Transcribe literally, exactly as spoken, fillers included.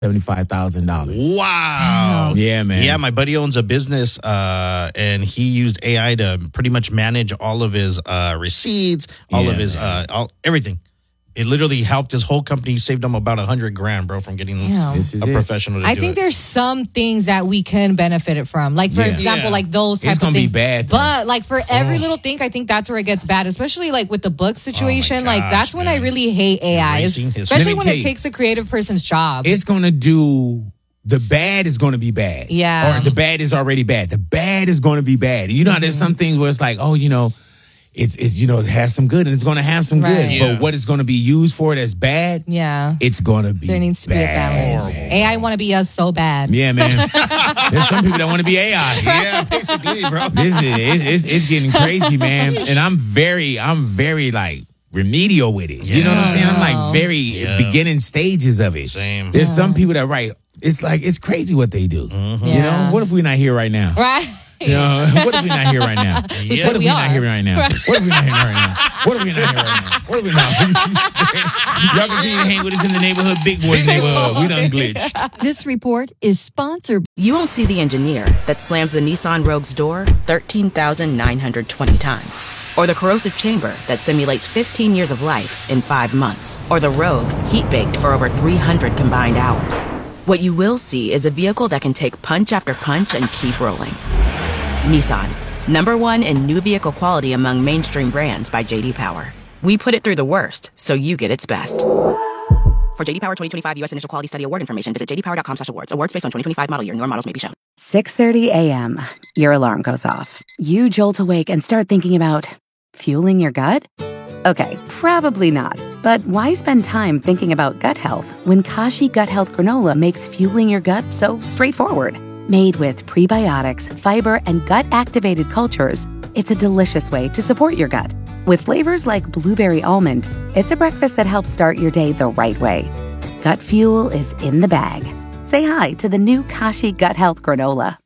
seventy-five thousand dollars. Wow. Yeah, man. Yeah, my buddy owns a business, uh, and he used A I to pretty much manage all of his uh, receipts, all Yeah, of his, uh, all, everything. It literally helped his whole company, saved him about a hundred grand, bro, from getting Damn. This is a it. professional to I do think it. there's some things that we can benefit it from. Like, for Yeah. example, Yeah. like those type It's of gonna be things. bad, though. But like for every Oh. little thing, I think that's where it gets bad, especially like with the book situation. like gosh, that's when I man. really hate A I, Erasing history. especially Let me when tell it you. takes a creative person's job. It's going to do, the bad is going to be bad. Yeah. Or the bad is already bad. The bad is going to be bad. You know how there's some things where it's like, oh, you know, it's, it's you know, it has some good and it's going to have some Right. good. Yeah. But what it's going to be used for that's bad, yeah. it's going to be There needs to be a bad. balance. A I want to be us so bad. Yeah, man. There's some people that want to be A I. Yeah, basically, bro. This is it's, it's, it's getting crazy, man. And I'm very, I'm very like remedial with it. You know what I'm saying? I'm like very Yeah. beginning stages of it. Same. There's some people that write. It's like it's crazy what they do. You Yeah. know, what if we're not here right now? Right? You know, what if we're not here right now? Yeah. What if We we're not are. here right now? What if we're not here right now? What if we're not here right now? What if we're not? Y'all continue to hang with us in the neighborhood, big boys neighborhood. We done glitched. This report is sponsored. You won't see the engineer that slams the Nissan Rogue's door thirteen thousand nine hundred twenty times. Or the corrosive chamber that simulates fifteen years of life in five months. Or the Rogue heat-baked for over three hundred combined hours. What you will see is a vehicle that can take punch after punch and keep rolling. Nissan, number one in new vehicle quality among mainstream brands by J D Power. We put it through the worst, so you get its best. For J D Power twenty twenty-five U S Initial Quality Study Award information, visit j d power dot com slash awards. Awards based on twenty twenty-five model year. Newer models may be shown. six thirty a.m. Your alarm goes off. You jolt awake and start thinking about fueling your gut? Okay, probably not. But why spend time thinking about gut health when Kashi Gut Health Granola makes fueling your gut so straightforward? Made with prebiotics, fiber, and gut-activated cultures, it's a delicious way to support your gut. With flavors like blueberry almond, it's a breakfast that helps start your day the right way. Gut fuel is in the bag. Say hi to the new Kashi Gut Health Granola.